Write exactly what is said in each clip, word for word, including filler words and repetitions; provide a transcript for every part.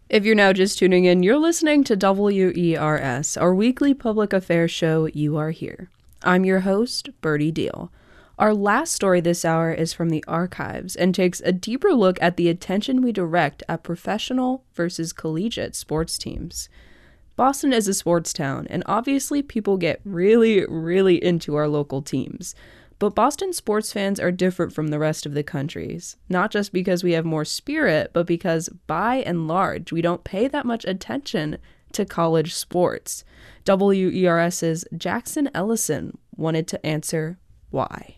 If you're now just tuning in, you're listening to W E R S, our weekly public affairs show, You Are Here. I'm your host, Birdie Deal. Our last story this hour is from the archives and takes a deeper look at the attention we direct at professional versus collegiate sports teams. Boston is a sports town, and obviously people get really, really into our local teams. But Boston sports fans are different from the rest of the country's, not just because we have more spirit, but because, by and large, we don't pay that much attention to college sports. W E R S's Jackson Ellison wanted to answer why.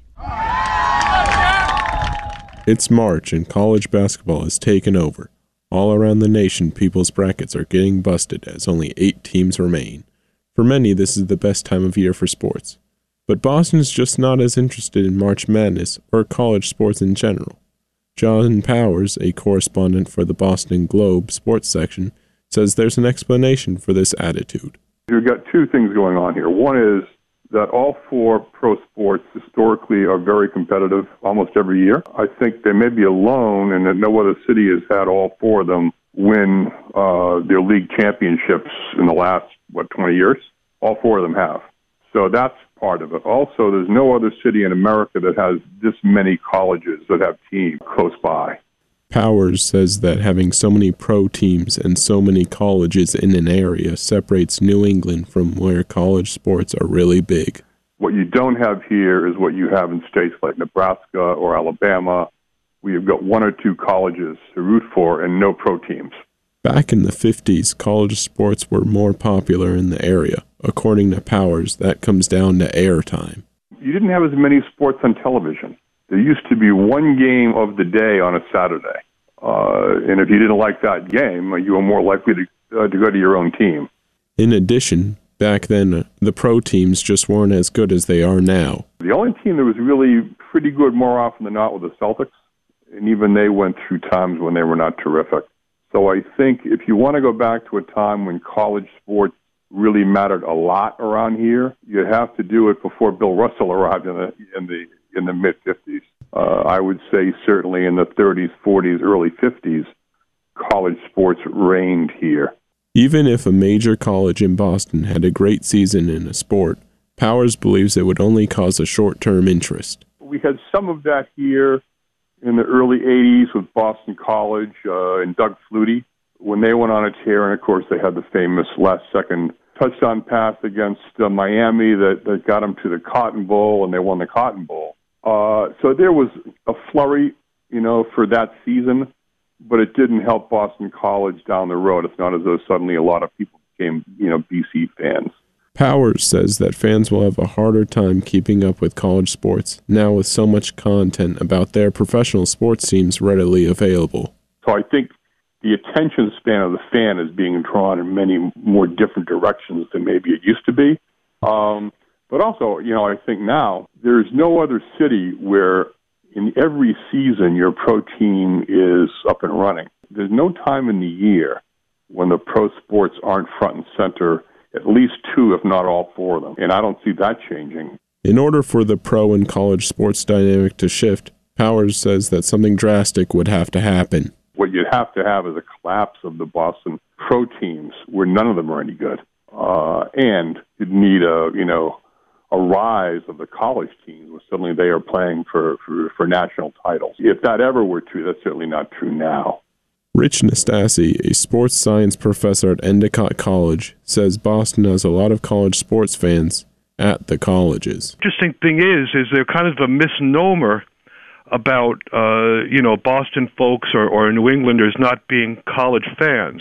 It's March and college basketball has taken over. All around the nation, people's brackets are getting busted as only eight teams remain. For many, this is the best time of year for sports. But Boston is just not as interested in March Madness or college sports in general. John Powers, a correspondent for the Boston Globe sports section, says there's an explanation for this attitude. You've got two things going on here. One is that all four pro sports historically are very competitive almost every year. I think they may be alone in that no other city has had all four of them win uh, their league championships in the last, what, twenty years? All four of them have. So that's part of it. Also, there's no other city in America that has this many colleges that have teams close by. Powers says that having so many pro teams and so many colleges in an area separates New England from where college sports are really big. What you don't have here is what you have in states like Nebraska or Alabama, where you've got one or two colleges to root for and no pro teams. Back in the fifties, college sports were more popular in the area. According to Powers, that comes down to airtime. You didn't have as many sports on television. There used to be one game of the day on a Saturday. Uh, and if you didn't like that game, you were more likely to, uh, to go to your own team. In addition, back then, the pro teams just weren't as good as they are now. The only team that was really pretty good more often than not were the Celtics, and even they went through times when they were not terrific. So I think if you want to go back to a time when college sports really mattered a lot around here, you have to do it before Bill Russell arrived in the in the in the mid fifties. Uh, I would say certainly in the thirties, forties, early fifties, college sports reigned here. Even if a major college in Boston had a great season in a sport, Powers believes it would only cause a short-term interest. We had some of that here in the early eighties with Boston College uh, and Doug Flutie when they went on a tear, and of course they had the famous last-second touchdown pass against uh, Miami that, that got them to the Cotton Bowl, and they won the Cotton Bowl. Uh, so there was a flurry, you know, for that season, but it didn't help Boston College down the road. It's not as though suddenly a lot of people became, you know, B C fans. Powers says that fans will have a harder time keeping up with college sports now with so much content about their professional sports teams readily available. So I think the attention span of the fan is being drawn in many more different directions than maybe it used to be. Um, but also, you know, I think now there's no other city where in every season your pro team is up and running. There's no time in the year when the pro sports aren't front and center, at least two, if not all four of them. And I don't see that changing. In order for the pro and college sports dynamic to shift, Powers says that something drastic would have to happen. What you'd have to have is a collapse of the Boston pro teams where none of them are any good. Uh, and you'd need a, you know, a rise of the college teams where suddenly they are playing for, for, for national titles. If that ever were true, that's certainly not true now. Rich Nastasi, a sports science professor at Endicott College, says Boston has a lot of college sports fans at the colleges. Interesting thing is, is there kind of a misnomer about, uh, you know, Boston folks or, or New Englanders not being college fans.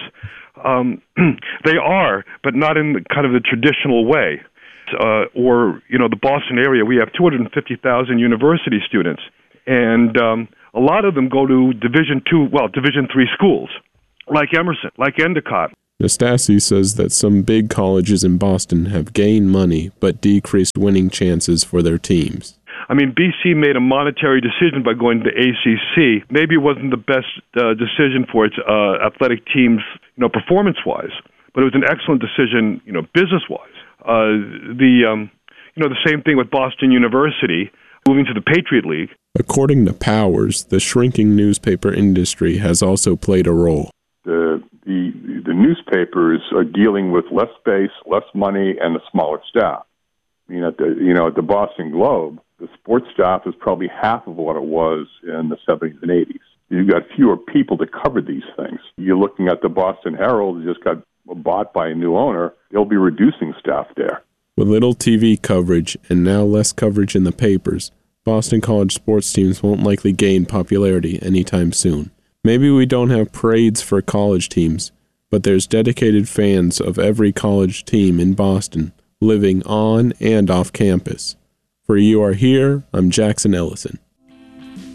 Um, they are, but not in the, kind of the traditional way. Uh, or, you know, the Boston area, we have two hundred fifty thousand university students, and um, a lot of them go to Division two, well, Division three schools, like Emerson, like Endicott. Nastasi says that some big colleges in Boston have gained money but decreased winning chances for their teams. I mean, B C made a monetary decision by going to the A C C. Maybe it wasn't the best uh, decision for its uh, athletic teams, you know, performance-wise, but it was an excellent decision, you know, business-wise. Uh, the, um, you know, the same thing with Boston University moving to the Patriot League. According to Powers, the shrinking newspaper industry has also played a role. The the the newspapers are dealing with less space, less money, and a smaller staff. I mean, at the, you know, at the Boston Globe, the sports staff is probably half of what it was in the seventies and eighties. You've got fewer people to cover these things. You're looking at the Boston Herald, just got bought by a new owner. They'll be reducing staff there. With little T V coverage and now less coverage in the papers, Boston College sports teams won't likely gain popularity anytime soon. Maybe we don't have parades for college teams, but there's dedicated fans of every college team in Boston living on and off campus. For You Are Here, I'm Jackson Ellison.